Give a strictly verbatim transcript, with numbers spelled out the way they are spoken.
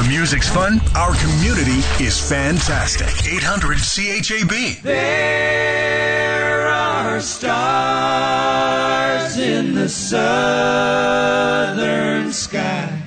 The music's fun. Our community is fantastic. eight hundred C H A B. There are stars in the southern sky.